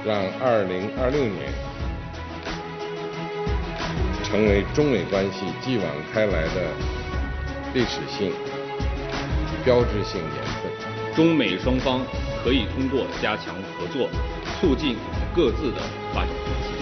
让2026年成为中美关系继往开来的历史性、标志性年份。 中美双方可以通过加强合作，促进各自的发展关系。